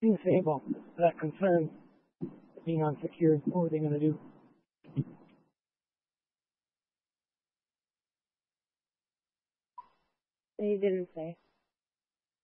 Things say about that concern being unsecured. What were they going to do? They didn't say.